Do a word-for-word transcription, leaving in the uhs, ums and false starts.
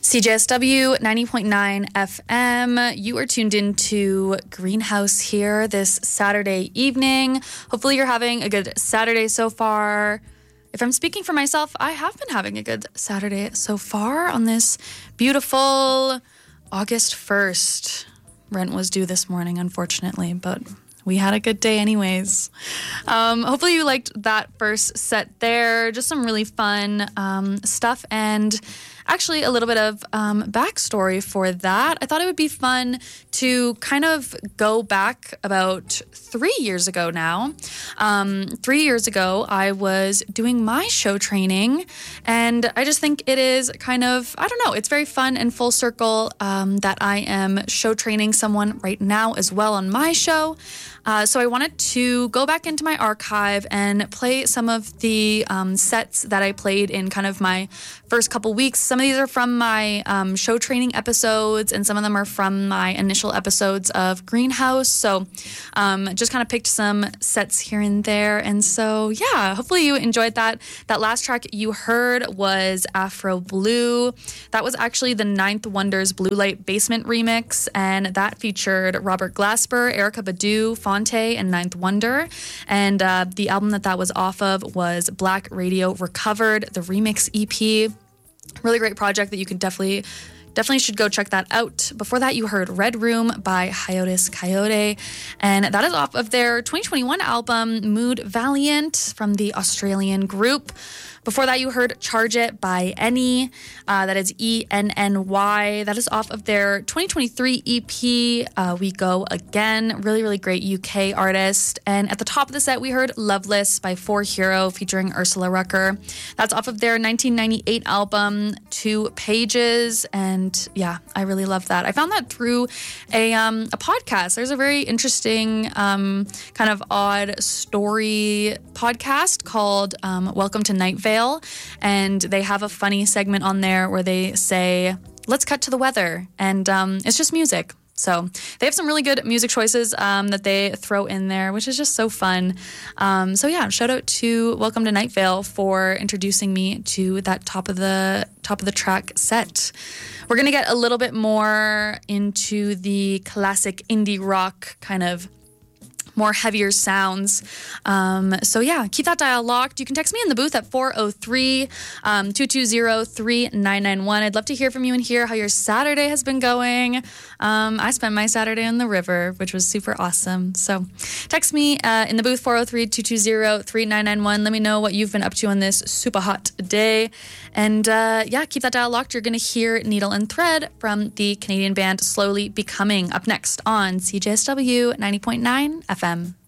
C J S W ninety point nine F M. You are tuned into Greenhouse here this Saturday evening. Hopefully you're having a good Saturday so far. If I'm speaking for myself, I have been having a good Saturday so far on this beautiful August first. Rent was due this morning, unfortunately, but we had a good day anyways. Um, hopefully you liked that first set there. Just some really fun um, stuff and actually a little bit of um, backstory for that. I thought it would be fun to kind of go back about three years ago now. Um, three years ago, I was doing my show training, and I just think it is kind of, I don't know, it's very fun and full circle um, that I am show training someone right now as well on my show. Uh, so I wanted to go back into my archive and play some of the um, sets that I played in kind of my first couple weeks. Some of these are from my um, show training episodes, and some of them are from my initial episodes of Greenhouse. So um, just kind of picked some sets here and there. And so, yeah, hopefully you enjoyed that. That last track you heard was Afro Blue. That was actually the Ninth Wonders Blue Light Basement remix, and that featured Robert Glasper, Erykah Badu, Fonte, and Ninth Wonder. And uh, the album that that was off of was Black Radio Recovered, the remix E P. Really great project that you can definitely Definitely should go check that out. Before that, you heard Red Room by Hiatus Coyote, and that is off of their twenty twenty-one album, Mood Valiant, from the Australian group. Before that, you heard Charge It by Enny. Uh, that is E N N Y. That is off of their twenty twenty-three E P, uh, We Go Again. Really, really great U K artist. And at the top of the set, we heard Loveless by Four Hero featuring Ursula Rucker. That's off of their nineteen ninety-eight album, Two Pages. And yeah, I really love that. I found that through a um, a podcast. There's a very interesting um, kind of odd story podcast called um, Welcome to Night Vale. And they have a funny segment on there where they say, let's cut to the weather. And um, it's just music. So they have some really good music choices um, that they throw in there, which is just so fun. Um, so yeah, shout out to Welcome to Night Vale for introducing me to that top of the top of the track set. We're going to get a little bit more into the classic indie rock kind of more heavier sounds. Um, so yeah, keep that dial locked. You can text me in the booth at four oh three, two two zero, three nine nine one. I'd love to hear from you and hear how your Saturday has been going. Um, I spent my Saturday on the river, which was super awesome. So text me uh, in the booth, four oh three, two two zero, three nine nine one. Let me know what you've been up to on this super hot day. And uh, yeah, keep that dial locked. You're going to hear Needle and Thread from the Canadian band Slowly Becoming up next on C J S W ninety point nine F M.